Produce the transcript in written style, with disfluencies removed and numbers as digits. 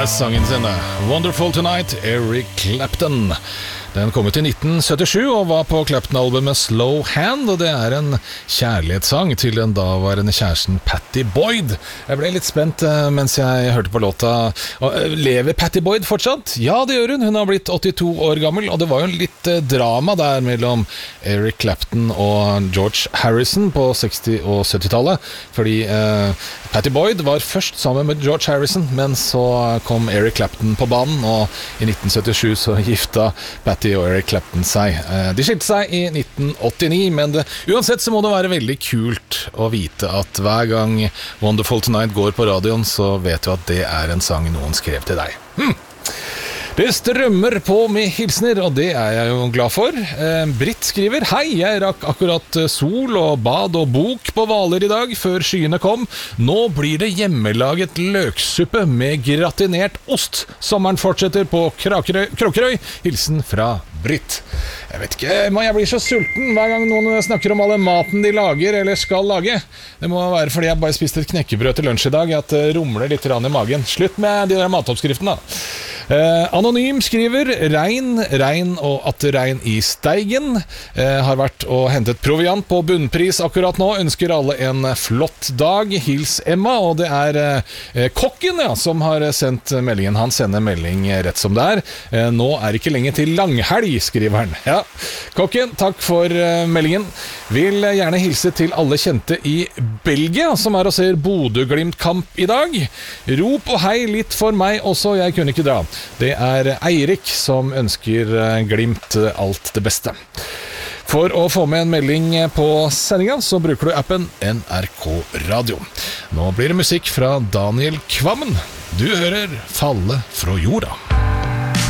sangen sin, Wonderful Tonight, Eric Clapton. Den kom ut i 1977 og var på Clapton-albumet Slow Hand, og det er en kjærlighetssang til den daværende kjæresten Pattie Boyd. Jeg ble litt spent mens jeg hørte på låta. Lever Pattie Boyd fortsatt? Ja, det gjør hun. Hun har blitt 82 år gammel, og det var jo litt drama der mellom Eric Clapton og George Harrison på 60- og 70-tallet, fordi Pattie Boyd var først sammen med George Harrison, men så kom Eric Clapton på banen, og i 1977 så gifta Pattie og Eric Clapton seg. De skilte seg i 1989, men uansett så må det være veldig kult å vite at hver gang Wonderful Tonight går på radioen, så vet du at det er en sang noen skrev til deg. Det strømmer på med hilsner, og det er jeg jo glad for. Britt skriver: Hei, jeg rakk akkurat sol og bad og bok på Hvaler i dag, før skyene kom. Nå blir det hjemmelaget løksuppe med gratinert ost. Sommeren fortsetter på Kråkerøy. Hilsen fra Britt. Jeg vet ikke, men jeg blir så sulten hver gang noen snakker om all den maten de lager eller skal lage. Det må være fordi jeg bare spiste et knekkebrød til lunsj i dag, at det rumler litt i magen. Slutt med de der matoppskriftene da. Anonym skriver: regn og atter regn i Steigen. Har vært og hentet proviant på bunnpris akkurat nå. Ønsker alle en flott dag. Hils Emma. Og det er kokken som har sendt meldingen. Han sender melding rett som det er. Nå er ikke lenge til langhelg, skriver han. Ja, kokken, takk for meldingen. Vil gjerne hilse til alle kjente i Belgia som er og ser Bodø-Glimt-kamp i dag. Rop og hei litt for meg også, jeg kunne ikke dra. Det er Eirik som ønsker Glimt alt det beste. For å få med en melding på sendinga, så bruker du appen NRK Radio. Nå blir det musikk fra Daniel Kvammen. Du hører Falle fra jorda.